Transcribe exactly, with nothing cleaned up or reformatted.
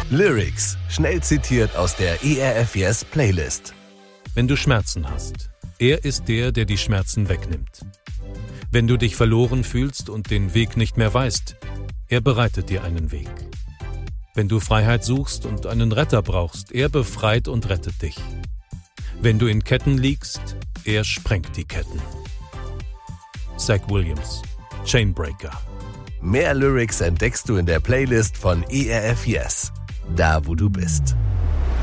Lyrics, schnell zitiert aus der E R F Yes Playlist. Wenn du Schmerzen hast, er ist der, der die Schmerzen wegnimmt. Wenn du dich verloren fühlst und den Weg nicht mehr weißt, er bereitet dir einen Weg. Wenn du Freiheit suchst und einen Retter brauchst, er befreit und rettet dich. Wenn du in Ketten liegst, er sprengt die Ketten. Zach Williams, Chainbreaker. Mehr Lyrics entdeckst du in der Playlist von E R F Yes, da wo du bist.